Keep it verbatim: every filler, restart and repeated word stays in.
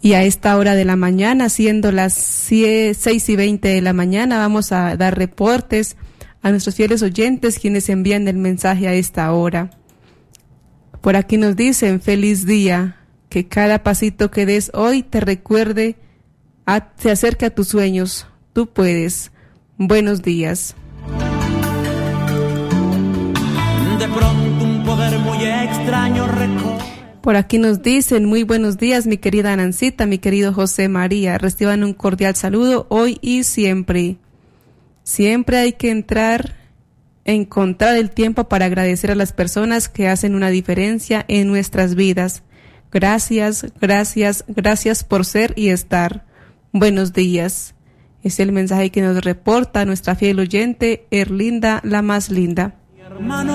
Y a esta hora de la mañana, siendo las seis y veinte de la mañana, vamos a dar reportes a nuestros fieles oyentes quienes envían el mensaje a esta hora. Por aquí nos dicen, feliz día, que cada pasito que des hoy te recuerde, a, te acerque a tus sueños, tú puedes. Buenos días. De pronto un poder muy extraño recorre. Por aquí nos dicen, muy buenos días, mi querida Nancita, mi querido José María. Reciban un cordial saludo hoy y siempre. Siempre hay que entrar, encontrar el tiempo para agradecer a las personas que hacen una diferencia en nuestras vidas. Gracias, gracias, gracias por ser y estar. Buenos días. Es el mensaje que nos reporta nuestra fiel oyente, Erlinda, la más linda.